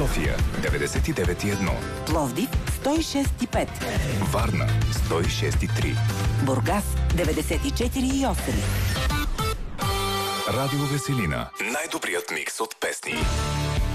София 99,1, Пловдив 106,5, Варна 106,3, Бургас 94,8. Радио Веселина. Най-добрият микс от песни.